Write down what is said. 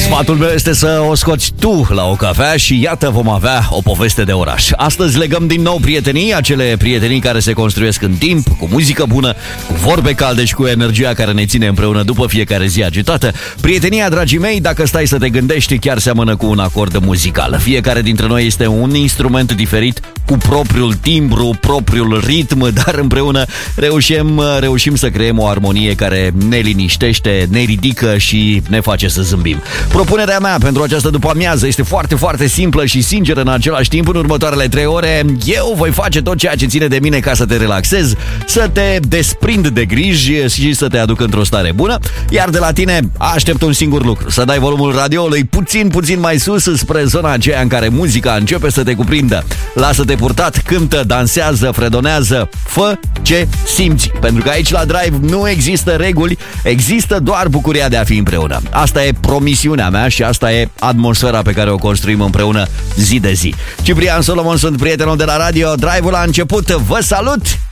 Sfatul meu este să o scoți tu la o cafea și iată vom avea o poveste de oraș. Astăzi legăm din nou prietenii, acele prietenii care se construiesc în timp, cu muzică bună, cu vorbe calde și cu energia care ne ține împreună după fiecare zi agitată. Prietenia, dragii mei, dacă stai să te gândești, chiar seamănă cu un acord muzical. Fiecare dintre noi este un instrument diferit, cu propriul timbru, propriul ritm, dar împreună reușim să creăm o armonie care ne liniștește, ne ridică și ne face să zâmbim. Propunerea mea pentru această după-amiază este foarte, foarte simplă și sinceră în același timp. În următoarele 3 ore eu voi face tot ceea ce ține de mine ca să te relaxez, să te desprind de griji și să te aduc într-o stare bună. Iar de la tine aștept un singur lucru: să dai volumul radioului puțin mai sus, spre zona aceea în care muzica începe să te cuprindă. Lasă-te purtat, cântă, dansează, fredonează, fă ce simți. Pentru că aici la Drive nu există reguli, există doar bucuria de a fi împreună. Asta e promisiunea mea și asta e atmosfera pe care o construim împreună zi de zi. Ciprian Solomon sunt, prietenul de la radio. Drive-ul a început, vă salut!